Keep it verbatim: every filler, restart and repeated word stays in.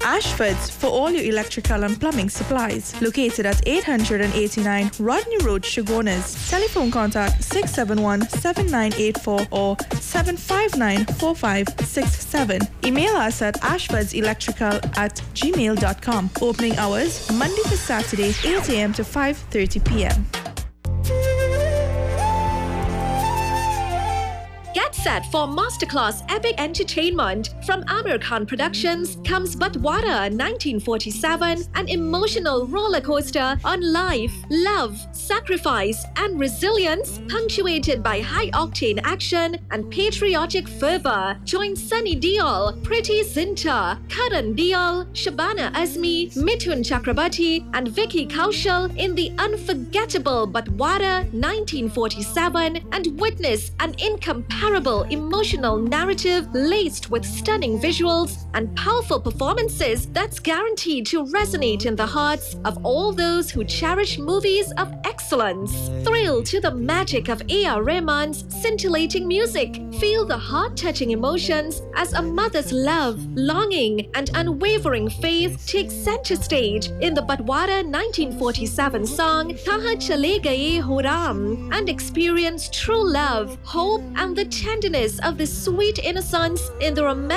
Ashford's for all your electrical and plumbing supplies. Located at eight eighty-nine Rodney Road, Shogunas. Telephone contact six seven one, seven nine eight four or seven five nine, four five six seven. Email us at ashfordselectrical at gmail dot com. Opening hours Monday to Saturday, eight a.m. to five thirty p.m. Get set for Masterclass Epic Entertainment. From Amir Khan Productions comes Batwara nineteen forty-seven, an emotional roller coaster on life, love, sacrifice, and resilience, punctuated by high-octane action and patriotic fervor. Join Sunny Deol, Priti Zinta, Karan Deol, Shabana Azmi, Mithun Chakrabarti, and Vicky Kaushal in the unforgettable Batwara nineteen forty-seven and witness an incomparable emotional narrative laced with stunning visuals and powerful performances that's guaranteed to resonate in the hearts of all those who cherish movies of excellence. Thrill to the magic of A R Rahman's scintillating music. Feel the heart-touching emotions as a mother's love, longing, and unwavering faith take center stage in the Batwara nineteen forty-seven song Kahan Chale Gaye Ho Ram, and experience true love, hope, and the tenderness of the sweet innocence in the romantic